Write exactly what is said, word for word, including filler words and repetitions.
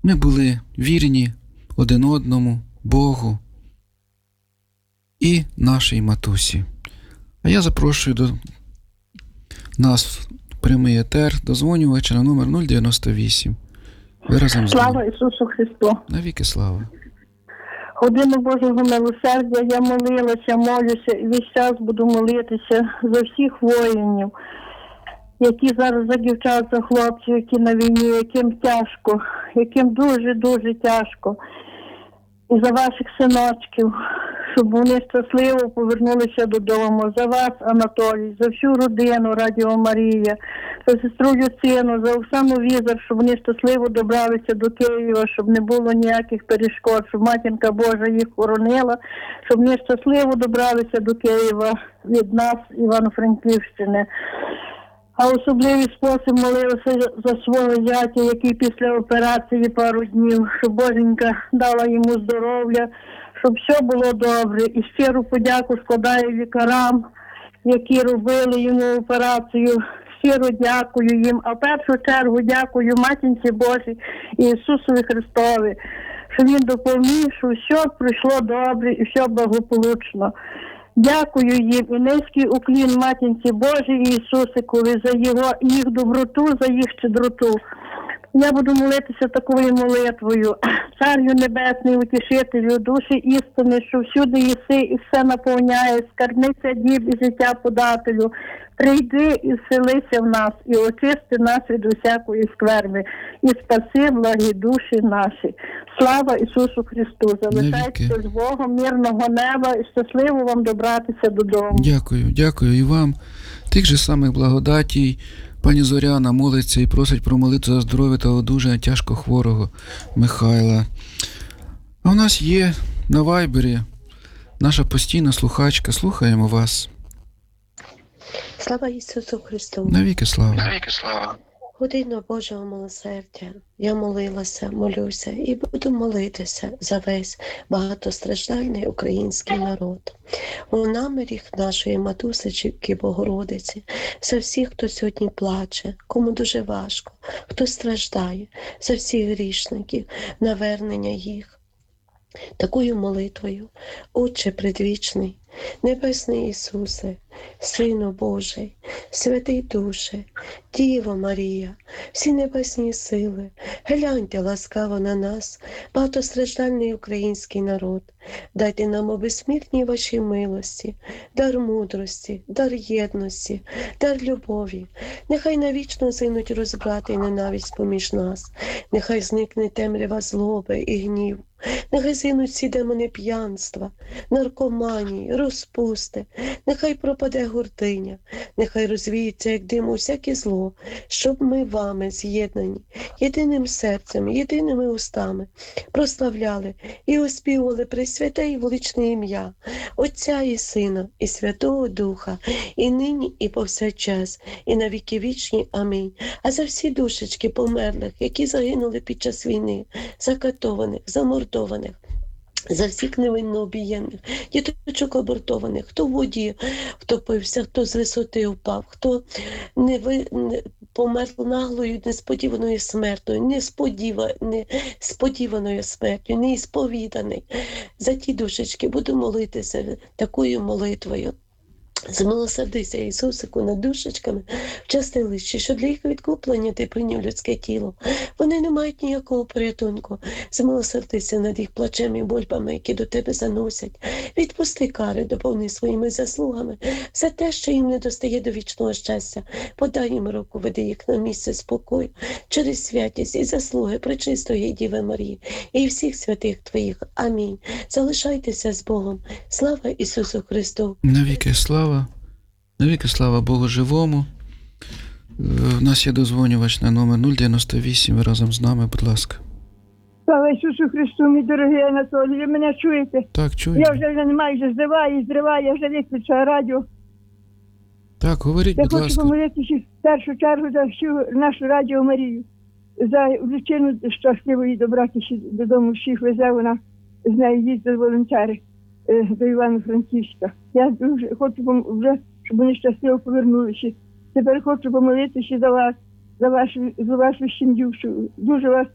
ми були вірні один одному, Богу і нашій матусі. А я запрошую до нас в прямий етер дозвонювача на номер нуль дев'яносто вісім. Ви разом з ним. Слава Ісусу Христу! Навіки слава! Годину Божого милосердя я молилася, молюся і весь час буду молитися за всіх воїнів, які зараз за дівчат, за хлопців, які на війні, яким тяжко, яким дуже-дуже тяжко. І за ваших синочків, щоб вони щасливо повернулися додому. За вас, Анатолій, за всю родину Радіо Марія, за сестру Юцину, за Оксану Візер, щоб вони щасливо добралися до Києва, щоб не було ніяких перешкод, щоб Матінка Божа їх хоронила, щоб вони щасливо добралися до Києва від нас, Івано-Франківщини. А особливий спосіб молився за свого зятя, який після операції пару днів, щоб Боженька дала йому здоров'я, щоб все було добре. І щиру подяку складаю лікарям, які робили йому операцію. Щиро дякую їм. А в першу чергу дякую Матінці Божій і Ісусові Христові, що Він допоміг, що все пройшло добре і все благополучно. Дякую їм і низький уклін Матінці Божій і Ісусикові за його, їх доброту, за їх щедроту. Я буду молитися такою молитвою. Царю Небесний, утішителю, душі істини, що всюди єси і все наповняє, скарбниця діб і життя подателю. Прийди і вселися в нас, і очисти нас від усякої скверни, і спаси благі душі наші. Слава Ісусу Христу! Залишайтеся з Богом, мирного неба і щасливо вам добратися додому. Дякую, дякую і вам. Тих же самих благодатій. Пані Зоряна молиться і просить про молитву за здоров'я та одужання тяжко хворого Михайла. А у нас є на Вайбері наша постійна слухачка. Слухаємо вас. Слава Ісусу Христу! Навіки слава! Навіки слава! Годину Божого милосердя я молилася, молюся і буду молитися за весь багатостраждальний український народ. У намірах нашої матусечки Богородиці, за всіх, хто сьогодні плаче, кому дуже важко, хто страждає, за всіх грішників, навернення їх. Такою молитвою, Отче предвічний, Небесний Ісусе, Сину Божий, Святий Душе, Діво Марія, всі небесні сили, гляньте ласкаво на нас, багатостраждальний український народ. Дайте нам у безсмертній вашій милості, дар мудрості, дар єдності, дар любові. Нехай навічно згинуть розбрати і ненависть поміж нас. Нехай зникне темрява злоби і гнів. Нехай згинуть всі демони п'янства, наркоманії, розпусти. Нехай пропаде гординя. Нехай розвіється, як дим, усяке зло, щоб ми вами з'єднані, єдиним серцем, єдиними устами, прославляли і оспівували пресвяте і величне ім'я Отця і Сина, і Святого Духа, і нині, і повсякчас, і на віки вічні. Амінь. А за всі душечки померлих, які загинули під час війни, закатованих, замордованих, за всіх невинно обієнних, діточок абортованих, хто в воді втопився, хто з висоти впав, хто не, ви, не помер наглою, несподіваною смертю, несподіва, несподіваною смертю, неісповіданий. За ті душечки буду молитися такою молитвою. Змилосердися, Ісусику, над душечками в частилищі, що для їх відкуплення ти прийняв людське тіло. Вони не мають ніякого порятунку. Змилосердися над їх плачем і бульбами, які до тебе заносять. Відпусти кари, доповни своїми заслугами за те, що їм не достає до вічного щастя. Подай їм руку, веди їх на місце спокою, через святість і заслуги пречистої Діви Марії і всіх святих Твоїх. Амінь. Залишайтеся з Богом. Слава Ісусу Христу! Навіки слава! Навіки слава Богу живому. У нас є дозвонювач на номер нуль дев'яносто вісім. Ви разом з нами, будь ласка. Слава Ісусу Христу, мій дорогий Анатолій, ви мене чуєте? Так, чую. Я вже не майже зриваю, зриваю, я вже виключаю радіо. Так, говоріть, Я будь хочу ласка. помолитися в першу чергу за всю нашу Радіо Марію. За Лучину щасливої добратися додому, всіх везе, вона з нею їздить волонтери до Івано-Франківська. Я дуже хочу вже, щоб вони щасливо повернулися. Тепер хочу помолитися за вас, за вашу, за вашу сім'ю, що дуже вас